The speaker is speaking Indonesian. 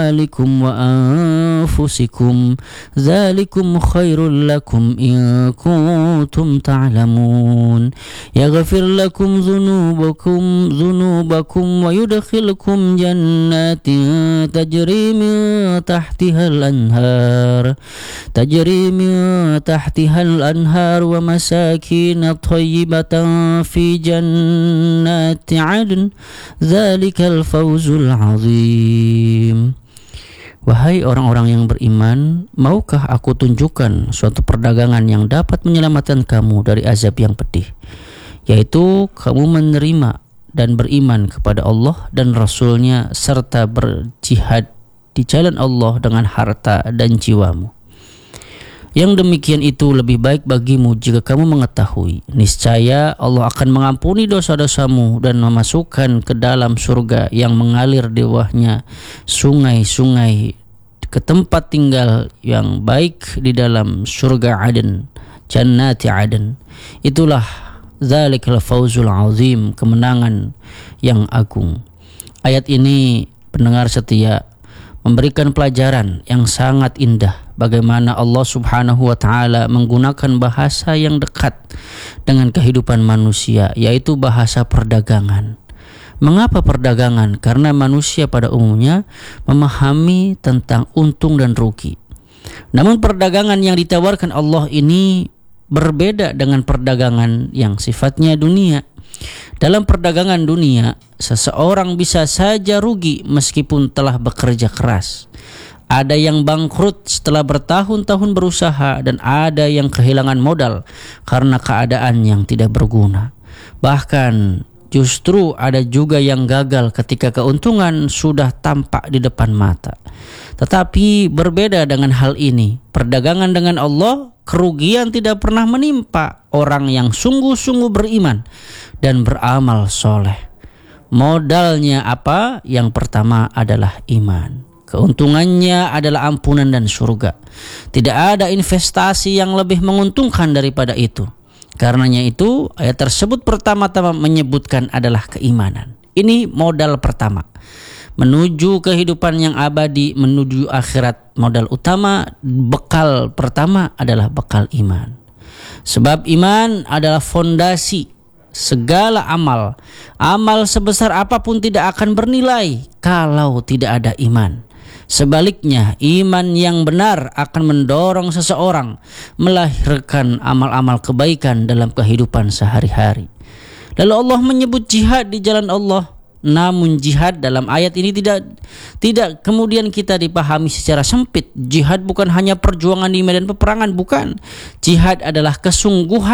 أموالكم وأنفسكم ذلكم خير لكم إن كنتم تعلمون يغفر لكم ذنوبكم ويدخلكم جنات تجري من تحتها الأنهار ومساكن طيبة في جنات عدن ذلك الفوز العظيم. Wahai orang-orang yang beriman, maukah aku tunjukkan suatu perdagangan yang dapat menyelamatkan kamu dari azab yang pedih, yaitu kamu menerima dan beriman kepada Allah dan Rasul-Nya serta berjihad di jalan Allah dengan harta dan jiwamu. Yang demikian itu lebih baik bagimu jika kamu mengetahui niscaya Allah akan mengampuni dosa-dosamu dan memasukkan ke dalam surga yang mengalir di bawahnya sungai-sungai ke tempat tinggal yang baik di dalam surga Aden, Jannati Aden. Itulah Zalikal Fawzul Azim, kemenangan yang agung. Ayat ini pendengar setia memberikan pelajaran yang sangat indah bagaimana Allah Subhanahu wa taala menggunakan bahasa yang dekat dengan kehidupan manusia, yaitu bahasa perdagangan. Mengapa perdagangan? Karena manusia pada umumnya memahami tentang untung dan rugi. Namun perdagangan yang ditawarkan Allah ini berbeda dengan perdagangan yang sifatnya dunia. Dalam perdagangan dunia, seseorang bisa saja rugi meskipun telah bekerja keras. Ada yang bangkrut setelah bertahun-tahun berusaha, dan ada yang kehilangan modal karena keadaan yang tidak berguna. Bahkan justru ada juga yang gagal ketika keuntungan sudah tampak di depan mata. Tetapi berbeda dengan hal ini, perdagangan dengan Allah, kerugian tidak pernah menimpa orang yang sungguh-sungguh beriman dan beramal soleh. Modalnya apa? Yang pertama adalah iman. Keuntungannya adalah ampunan dan surga. Tidak ada investasi yang lebih menguntungkan daripada itu. Karenanya itu ayat tersebut pertama-tama menyebutkan adalah keimanan. Ini modal pertama. Menuju kehidupan yang abadi, menuju akhirat, modal utama, bekal pertama adalah bekal iman. Sebab iman adalah fondasi segala amal. Amal sebesar apapun tidak akan bernilai kalau tidak ada iman. Sebaliknya, iman yang benar akan mendorong seseorang melahirkan amal-amal kebaikan dalam kehidupan sehari-hari. Lalu Allah menyebut jihad di jalan Allah. Namun jihad dalam ayat ini tidak kemudian kita dipahami secara sempit. Jihad bukan hanya perjuangan di medan peperangan, bukan. Jihad adalah kesungguhan